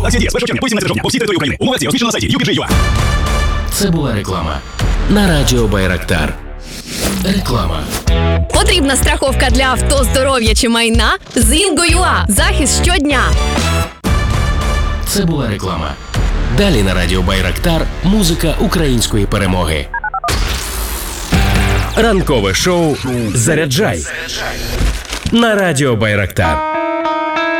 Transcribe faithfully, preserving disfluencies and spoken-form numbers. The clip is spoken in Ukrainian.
Акція діє з першого червня по вісімнадцяте жовтня по всій території України. Умови акції розміщено на сайті ю пі джей точка ю а. Це була реклама на радіо Байрактар. Реклама. Потрібна страховка для авто, здоров'я чи майна? Зінго.ua. Захист щодня. Це була реклама. Далі на радіо Байрактар музика української перемоги. Ранкове шоу «Заряджай» на радіо Байрактар.